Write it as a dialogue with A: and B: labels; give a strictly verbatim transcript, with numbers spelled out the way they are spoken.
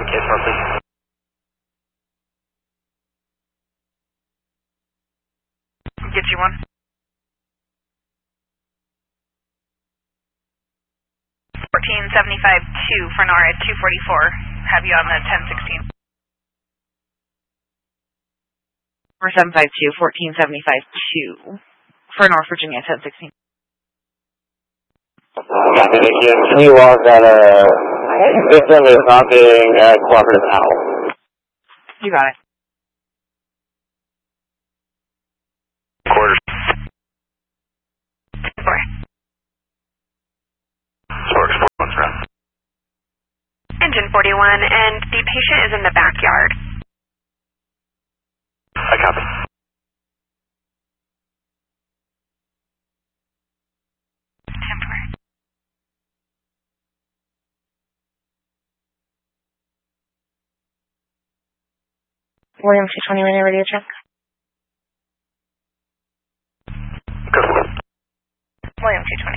A: case for please.
B: Get you one. fourteen seventy-five two for NARA two forty-four. Have you on the ten sixteen. four seven five two, fourteen seventy-five two for North Virginia ten sixteen.
A: Copy, thank you. Can you log that uh, system is not being uh, cooperative now?
B: You got it.
A: Quarters.
B: Four.
A: Sparks, forty-one's around.
B: Engine forty-one, and the patient is in the backyard.
A: I copy.
B: Temporary. William two twenty, ready radio check.
A: Good.
B: William two twenty.